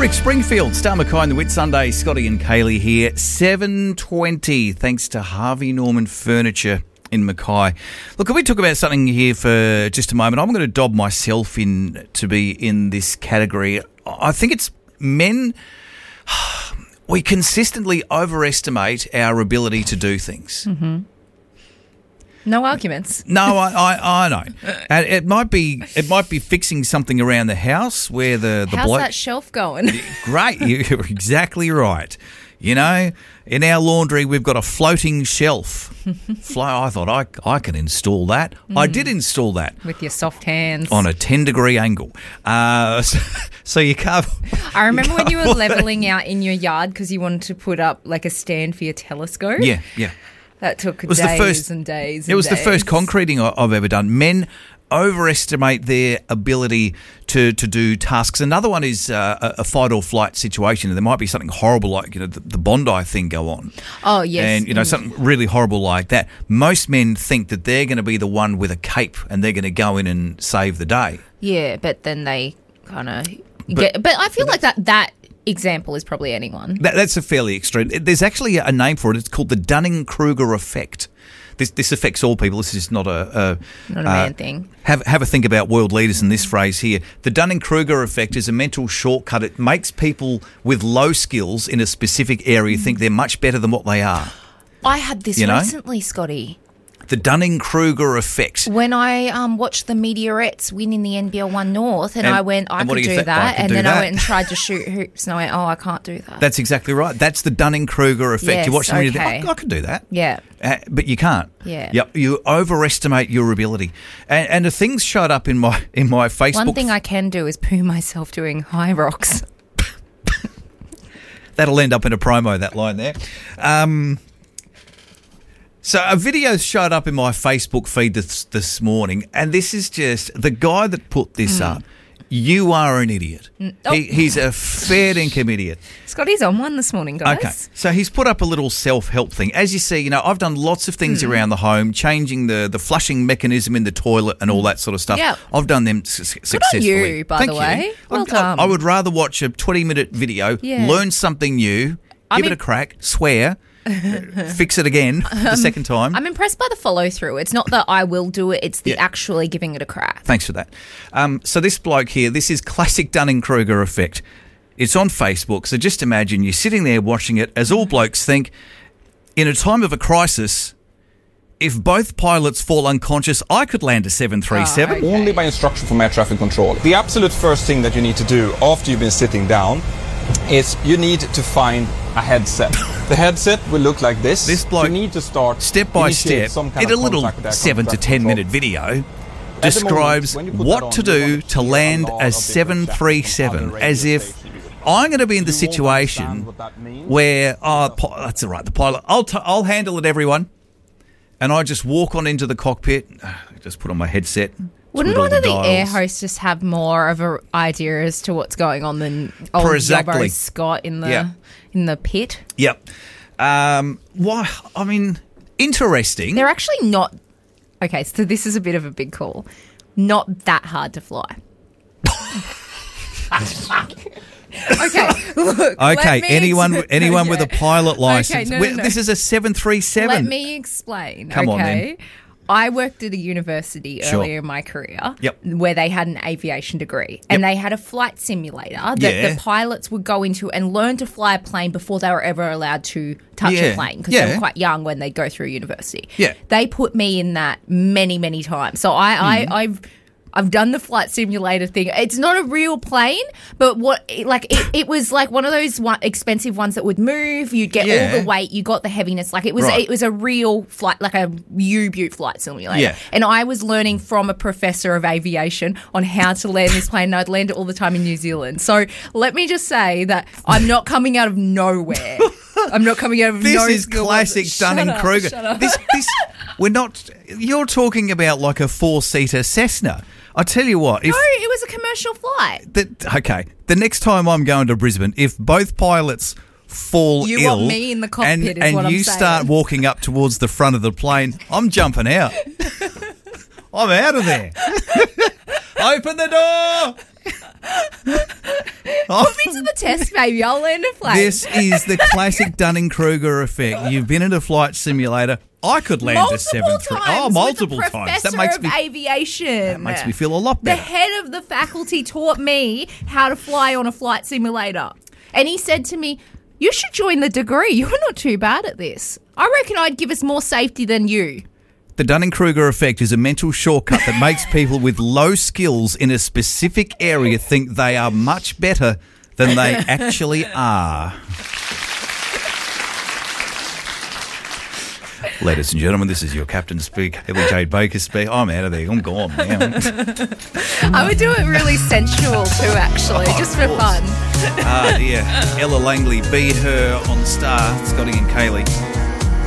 Rick Springfield, Star Mackay and the Whit Sunday. Scotty and Kaylee here. 7:20, thanks to Harvey Norman Furniture in Mackay. Look, can we talk about something here for just a moment? I'm going to dob myself in to be in this category. I think it's men. We consistently overestimate our ability to do things. Mm-hmm. No arguments. No, I know. And it might be fixing something around the house where the How's bloke. that shelf going? Great, you're exactly right. You know, in our laundry we've got a floating shelf. I thought I can install that. I did install that With your soft hands. on a 10-degree angle. So you can't. I remember when you were levelling out in your yard because you wanted to put up like a stand for your telescope. Yeah. That took was days the first, and days. It was the first concreting I've ever done. Men overestimate their ability to do tasks. Another one is a fight or flight situation. There might be something horrible like the Bondi thing go on. Oh, yes. And something really horrible like that. Most men think that they're going to be the one with a cape and they're going to go in and save the day. Yeah, but then they kind of get. But I feel like that example is probably anyone. That's a fairly extreme. There's actually a name for it. It's called the Dunning-Kruger effect. This affects all people. This is not a man thing. Have a think about world leaders in this phrase here. The Dunning-Kruger effect is a mental shortcut. It makes people with low skills in a specific area think they're much better than what they are. I had this recently, Scotty. The Dunning-Kruger effect. When I watched the Meteorettes win in the NBL 1 North, and I went, I could do that. I went and tried to shoot hoops, and I went, I can't do that. That's exactly right. That's the Dunning-Kruger effect. Yes, you watch the Meteorettes, okay. I could do that. Yeah. But you can't. Yeah. Yep. You overestimate your ability. And the things showed up in my Facebook. One thing I can do is poo myself doing high rocks. That'll end up in a promo, that line there. So a video showed up in my Facebook feed this morning, and this is just the guy that put this up. You are an idiot. He's a fair dinkum idiot. Scotty's on one this morning, guys. Okay, so he's put up a little self-help thing. As you see, I've done lots of things around the home, changing the flushing mechanism in the toilet and all that sort of stuff. Yeah. I've done them successfully. Good on you, by the way. Well done. I would rather watch a 20-minute video, learn something new, give it a crack, swear, fix it again the second time. I'm impressed by the follow-through. It's not that I will do it, it's the actually giving it a crack. Thanks for that. So this bloke here, this is classic Dunning-Kruger effect. It's on Facebook, so just imagine you're sitting there watching it, as all blokes think, in a time of a crisis, if both pilots fall unconscious, I could land a 737. Oh, okay. Only by instruction from air traffic control. The absolute first thing that you need to do after you've been sitting down is you need to find a headset. The headset will look like this. This bloke, you need to start step by step, in a little 7 to 10 minute video, describes what to do to land a 737, as if I'm going to be in the situation where, that's all right, the pilot, I'll handle it, everyone. And I just walk on into the cockpit, just put on my headset. Wouldn't one of the air hostess have more of an idea as to what's going on than old Yobbo Scott in the pit? Yep. Why? I mean, interesting. They're actually not... Okay, so this is a bit of a big call. Not that hard to fly. Okay, look. Okay, anyone with a pilot license. Okay, no. This is a 737. Let me explain. Come on, then. I worked at a university earlier in my career where they had an aviation degree and they had a flight simulator that the pilots would go into and learn to fly a plane before they were ever allowed to touch a plane because they were quite young when they'd go through university. Yeah. They put me in that many, many times. So I've done the flight simulator thing. It's not a real plane, but it was like one of those expensive ones that would move. You'd get all the weight. You got the heaviness. Like it was a real flight, like a U-Butte flight simulator. Yeah. And I was learning from a professor of aviation on how to land this plane. And I'd land it all the time in New Zealand. So let me just say that I'm not coming out of nowhere. I'm not coming out of nowhere. This is classic Dunning-Kruger. Shut up. This we're not. You're talking about like a 4-seater Cessna. I tell you what. No, it was a commercial flight. Okay. The next time I'm going to Brisbane, if both pilots fall ill, want me in the cockpit and you start walking up towards the front of the plane, I'm jumping out. I'm out of there. Open the door. Put me to the test, baby. I'll land a plane. This is the classic Dunning-Kruger effect. You've been in a flight simulator. I could land a 737. Oh, multiple times. That makes me aviation. That makes me feel a lot better. The head of the faculty taught me how to fly on a flight simulator. And he said to me, "You should join the degree. You're not too bad at this. I reckon I'd give us more safety than you." The Dunning-Kruger effect is a mental shortcut that makes people with low skills in a specific area think they are much better than they actually are. Ladies and gentlemen, this is your captain speak, Haley Jade Baker speak. I'm out of there. I'm gone now. I would do it really sensual too, actually, just for fun. Ah, dear. Ella Langley, Be Her on Star, Scotty and Kaylee.